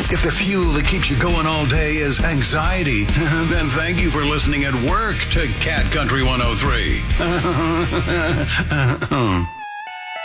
If the fuel that keeps you going all day is anxiety, then thank you for listening at work to Cat Country 103.